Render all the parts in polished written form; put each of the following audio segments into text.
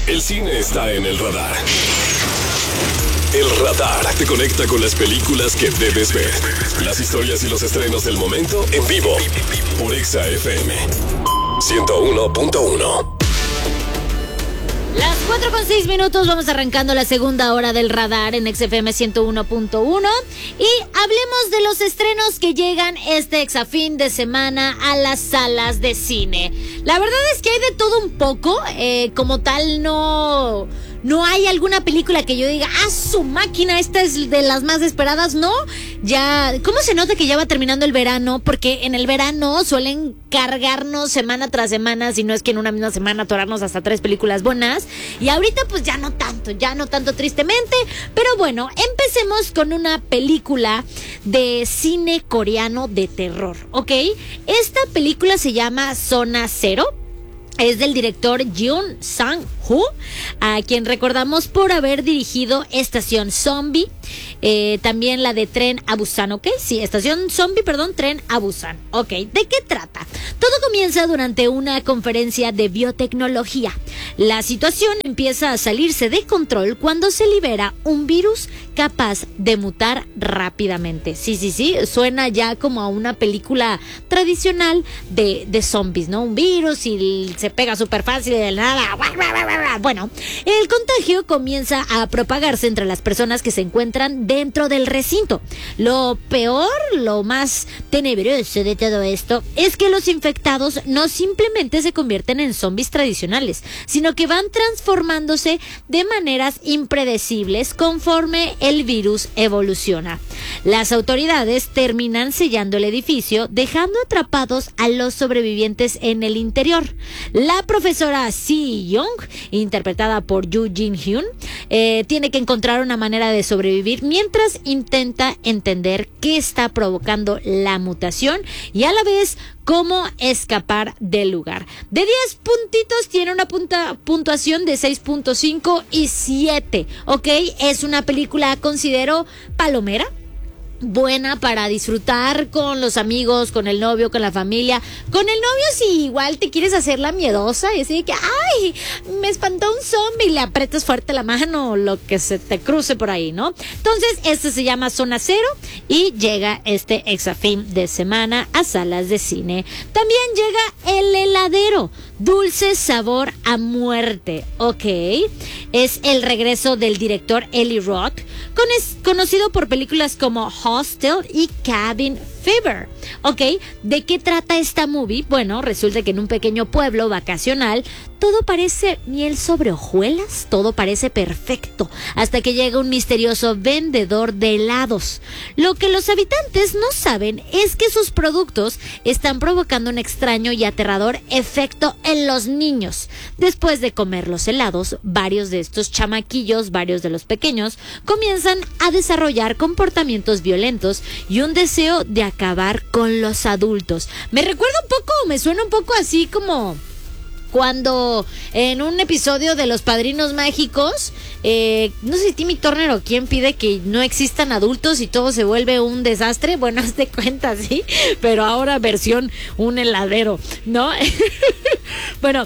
El cine está en el radar. El radar te conecta con las películas que debes ver. Las historias y los estrenos del momento en vivo. Por Exa FM 101.1. Las 4:06, vamos arrancando la segunda hora del radar en XFM 101.1 y hablemos de los estrenos que llegan este exafín de semana a las salas de cine. La verdad es que hay de todo un poco, como tal no hay alguna película que yo diga, su máquina, esta es de las más esperadas, ¿no? Ya, ¿cómo se nota que ya va terminando el verano? Porque en el verano suelen cargarnos semana tras semana, si no es que en una misma semana atorarnos hasta 3 películas buenas. Y ahorita pues ya no tanto tristemente. Pero bueno, empecemos con una película de cine coreano de terror, ¿ok? Esta película se llama Zona Cero. Es del director Jeon Sang-ho, a quien recordamos por haber dirigido Estación Zombie, también la de Tren a Busan, ¿ok? Sí, Estación Zombie, Tren a Busan, ¿ok? ¿De qué trata? Todo comienza durante una conferencia de biotecnología. La situación empieza a salirse de control cuando se libera un virus capaz de mutar rápidamente. Sí, suena ya como a una película tradicional de zombies, ¿no? Un virus y se pega súper fácil de nada. Bueno, el contagio comienza a propagarse entre las personas que se encuentran dentro del recinto. Lo peor, lo más tenebroso de todo esto es que los infectados no simplemente se convierten en zombies tradicionales, sino que van transformándose de maneras impredecibles conforme el virus evoluciona. Las autoridades terminan sellando el edificio, dejando atrapados a los sobrevivientes en el interior. La profesora Si-young, interpretada por Yoo Jin-hyun, tiene que encontrar una manera de sobrevivir mientras intenta entender qué está provocando la mutación y a la vez cómo escapar del lugar. De 10 puntitos tiene una puntuación de 6.5 y 7, ¿ok? Es una película, considero, palomera. Buena para disfrutar con los amigos, con el novio, con la familia. Con el novio si igual te quieres hacer la miedosa y así que, ¡ay! Me espantó un zombie, le aprietas fuerte la mano o lo que se te cruce por ahí, ¿no? Entonces, este se llama Zona Cero y llega este exafín de semana a salas de cine. También llega El Heladero, dulce sabor a muerte, ¿ok? Es el regreso del director Eli Roth, conocido por películas como Hostel y Cabin Fever, ¿ok? ¿De qué trata esta movie? Bueno, resulta que en un pequeño pueblo vacacional todo parece miel sobre hojuelas, todo parece perfecto, hasta que llega un misterioso vendedor de helados. Lo que los habitantes no saben es que sus productos están provocando un extraño y aterrador efecto en los niños. Después de comer los helados, varios de estos chamaquillos, varios de los pequeños, comienzan a desarrollar comportamientos violentos y un deseo de acabar con los adultos. Me suena un poco así como cuando en un episodio de Los Padrinos Mágicos, no sé si Timmy Turner o quién pide que no existan adultos y todo se vuelve un desastre. Bueno, hazte cuenta, sí, pero ahora versión un heladero, ¿no? Bueno,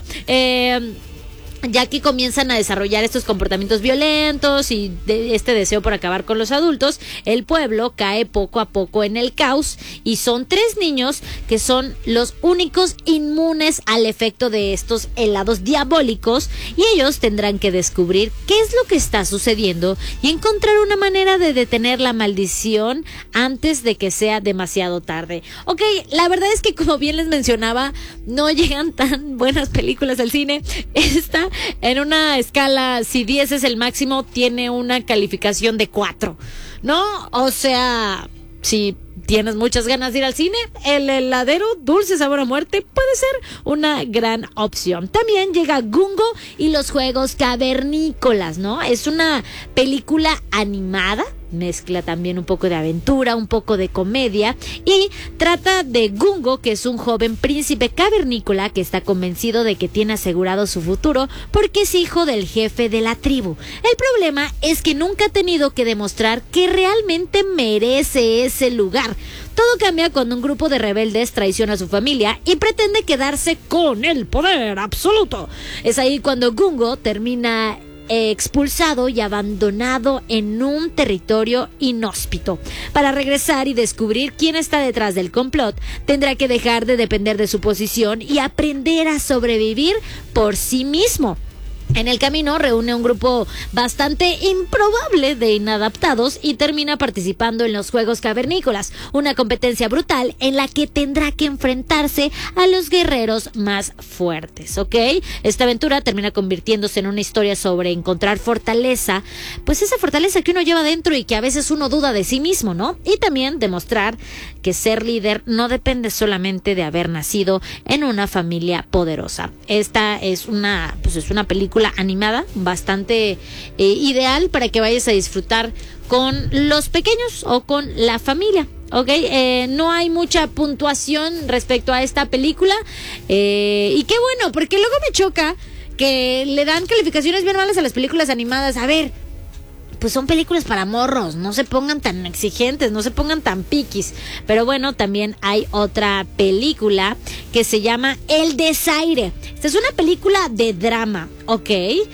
ya que comienzan a desarrollar estos comportamientos violentos y este deseo por acabar con los adultos, el pueblo cae poco a poco en el caos y son 3 niños que son los únicos inmunes al efecto de estos helados diabólicos y ellos tendrán que descubrir qué es lo que está sucediendo y encontrar una manera de detener la maldición antes de que sea demasiado tarde. Ok, la verdad es que como bien les mencionaba, no llegan tan buenas películas al cine. Esta, en una escala, si 10 es el máximo, tiene una calificación de 4, ¿no? O sea, si tienes muchas ganas de ir al cine, El Heladero, dulce sabor a muerte, puede ser una gran opción. También llega Gungo y los juegos cavernícolas, ¿no? Es una película animada, mezcla también un poco de aventura, un poco de comedia y trata de Gungo, que es un joven príncipe cavernícola que está convencido de que tiene asegurado su futuro porque es hijo del jefe de la tribu. El problema es que nunca ha tenido que demostrar que realmente merece ese lugar lugar. Todo cambia cuando un grupo de rebeldes traiciona a su familia y pretende quedarse con el poder absoluto. Es ahí cuando Gungo termina expulsado y abandonado en un territorio inhóspito. Para regresar y descubrir quién está detrás del complot, tendrá que dejar de depender de su posición y aprender a sobrevivir por sí mismo. En el camino reúne un grupo bastante improbable de inadaptados y termina participando en los Juegos Cavernícolas, una competencia brutal en la que tendrá que enfrentarse a los guerreros más fuertes, ¿ok? Esta aventura termina convirtiéndose en una historia sobre encontrar fortaleza, pues esa fortaleza que uno lleva dentro y que a veces uno duda de sí mismo, ¿no? Y también demostrar que ser líder no depende solamente de haber nacido en una familia poderosa. Esta es una película animada bastante ideal para que vayas a disfrutar con los pequeños o con la familia. Ok, no hay mucha puntuación respecto a esta película y qué bueno, porque luego me choca que le dan calificaciones bien malas a las películas animadas. A ver, pues son películas para morros, no se pongan tan exigentes, no se pongan tan piquis. Pero bueno, también hay otra película que se llama El Desaire. Esta es una película de drama, ¿ok?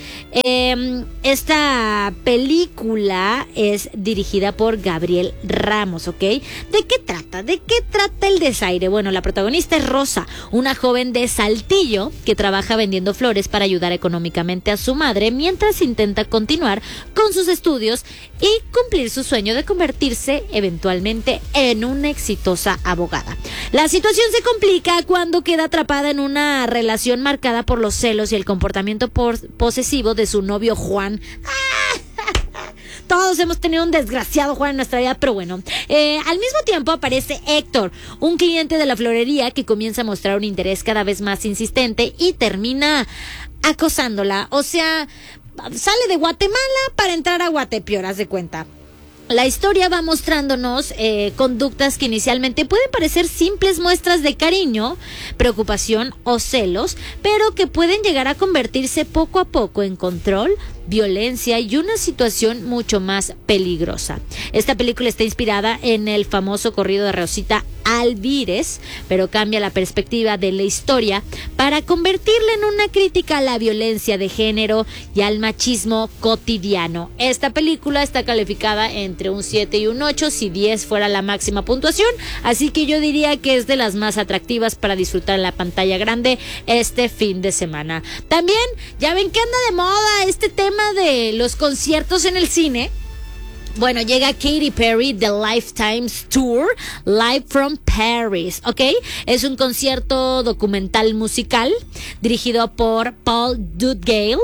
Esta película es dirigida por Gabriel Ramos, ¿ok? ¿De qué trata? ¿De qué trata El Desaire? Bueno, la protagonista es Rosa, una joven de Saltillo que trabaja vendiendo flores para ayudar económicamente a su madre mientras intenta continuar con sus estudios y cumplir su sueño de convertirse eventualmente en una exitosa abogada. La situación se complica cuando queda atrapada en una relación marcada por los celos y el comportamiento posesivo de su novio Juan. Todos hemos tenido un desgraciado Juan en nuestra vida, pero bueno. Al mismo tiempo aparece Héctor, un cliente de la florería que comienza a mostrar un interés cada vez más insistente y termina acosándola. O sea, sale de Guatemala para entrar a Guatepeor, haz de cuenta. La historia va mostrándonos conductas que inicialmente pueden parecer simples muestras de cariño, preocupación o celos, pero que pueden llegar a convertirse poco a poco en control, violencia y una situación mucho más peligrosa. Esta película está inspirada en el famoso corrido de Rosita Alvírez, pero cambia la perspectiva de la historia para convertirla en una crítica a la violencia de género y al machismo cotidiano. Esta película está calificada entre un 7 y un 8, si 10 fuera la máxima puntuación, así que yo diría que es de las más atractivas para disfrutar en la pantalla grande este fin de semana. También, ya ven que anda de moda este tema de los conciertos en el cine. Bueno, llega Katy Perry The Lifetime's Tour Live from Paris, ¿ok? Es un concierto documental musical dirigido por Paul Dugdale,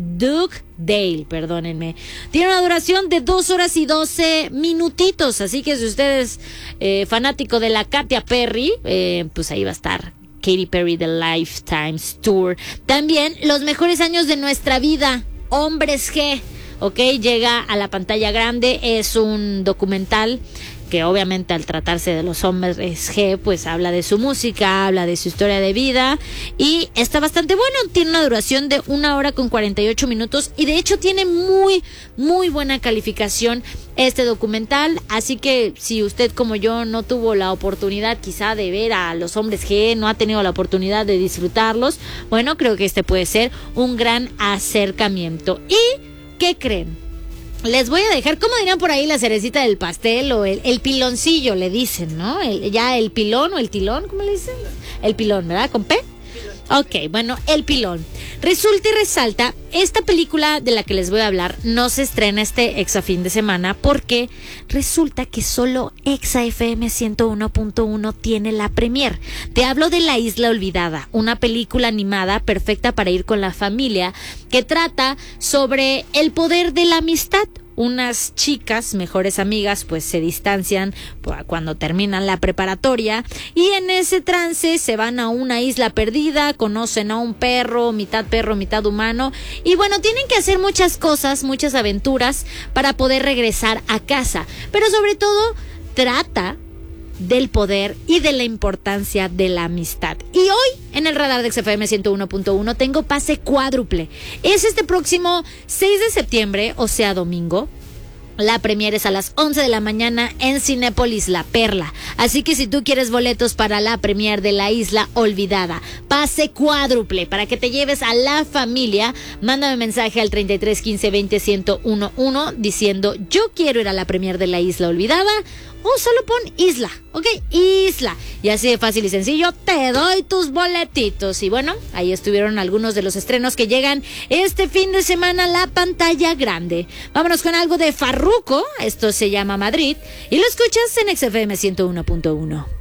perdónenme. Tiene una duración de 2 horas y 12 minutitos, así que si usted es fanático de la Katy Perry, pues ahí va a estar Katy Perry The Lifetime's Tour. También Los mejores años de nuestra vida, Hombres G, ok, llega a la pantalla grande. Es un documental que obviamente al tratarse de los hombres G, pues habla de su música, habla de su historia de vida y está bastante bueno. Tiene una duración de 1 hora con 48 minutos y de hecho tiene muy, muy buena calificación este documental. Así que si usted como yo no tuvo la oportunidad quizá de ver a los hombres G, no ha tenido la oportunidad de disfrutarlos, bueno, creo que este puede ser un gran acercamiento. ¿Y qué creen? Les voy a dejar, como dirían por ahí, la cerecita del pastel o el piloncillo, le dicen, ¿no? El pilón o el tilón, ¿cómo le dicen? El pilón, ¿verdad? ¿Con P? Ok, bueno, El Pilón. Resulta y resalta, esta película de la que les voy a hablar no se estrena este Exa fin de semana porque resulta que solo Exa FM 101.1 tiene la premier. Te hablo de La Isla Olvidada, una película animada perfecta para ir con la familia que trata sobre el poder de la amistad. Unas chicas, mejores amigas, pues se distancian cuando terminan la preparatoria y en ese trance se van a una isla perdida, conocen a un perro, mitad humano y bueno, tienen que hacer muchas cosas, muchas aventuras para poder regresar a casa, pero sobre todo trata del poder y de la importancia de la amistad. Y hoy en el radar de XFM 101.1 tengo pase cuádruple. Es este próximo 6 de septiembre, o sea domingo, La premiere es a las 11 de la mañana en Cinépolis La Perla. Así que si tú quieres boletos para la premiere de La Isla Olvidada, pase cuádruple para que te lleves a la familia, mándame mensaje al 33 15 20 1011 diciendo yo quiero ir a la premiere de La Isla Olvidada, o solo pon Isla, ¿ok? Isla. Y así de fácil y sencillo te doy tus boletitos. Y bueno, ahí estuvieron algunos de los estrenos que llegan este fin de semana a la pantalla grande. Vámonos con algo de Farruko, esto se llama Madrid, y lo escuchas en XFM 101.1.